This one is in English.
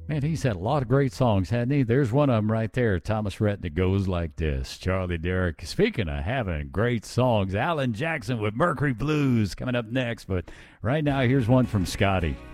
Man, he's had a lot of great songs, hadn't he? There's one of them right there. Thomas Rhett, that goes like this. Charlie Derrick. Speaking of having great songs, Alan Jackson with Mercury Blues coming up next. But right now, here's one from Scotty.